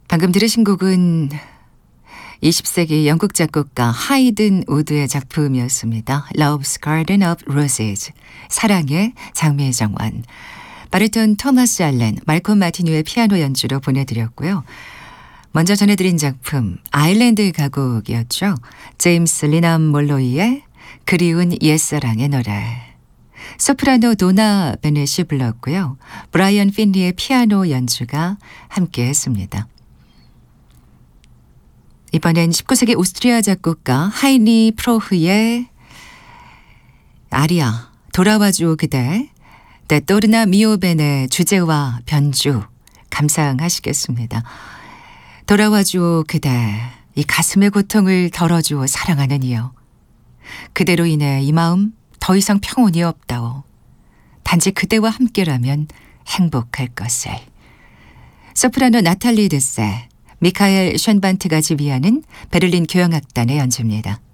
방금 들으신 곡은 20세기 영국 작곡가 하이든 우드의 작품이었습니다. Love's Garden of Roses, 사랑의 장미의 정원. 바리톤 토마스 알렌, 말콤 마티뉴의 피아노 연주로 보내드렸고요. 먼저 전해드린 작품 아일랜드 가곡이었죠. 제임스 리남 몰로이의 그리운 옛사랑의 노래. 소프라노 도나 베넷이 불렀고요. 브라이언 핀리의 피아노 연주가 함께했습니다. 이번엔 19세기 오스트리아 작곡가 하이니 프로흐의 아리아 돌아와주오 그대, 데토르나 미오벤의 주제와 변주 감상하시겠습니다. 돌아와주오 그대, 이 가슴의 고통을 덜어주어 사랑하는 이여. 그대로 인해 이 마음 더 이상 평온이 없다오. 단지 그대와 함께라면 행복할 것을. 소프라노 나탈리 드세, 미카엘 쉔반트가 지휘하는 베를린 교향악단의 연주입니다.